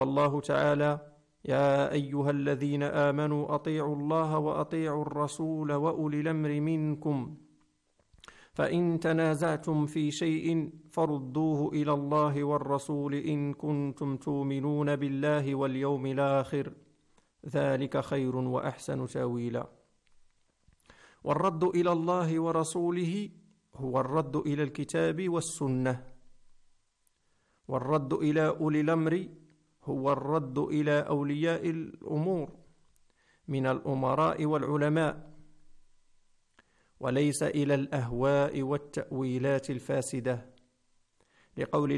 الله تعالى: يا أيها الذين آمنوا أطيعوا الله وأطيعوا الرسول وأولي الأمر منكم فإن تنازعتم في شيء فردوه إلى الله والرسول إن كنتم تؤمنون بالله واليوم الآخر ذلك خير وأحسن تأويلا. والرد إلى الله ورسوله هو الرد إلى الكتاب والسنة، والرد إلى أولي الأمر هو الرد إلى أولياء الأمور من الأمراء والعلماء، وليس إلى الأهواء والتأويلات الفاسدة، لقول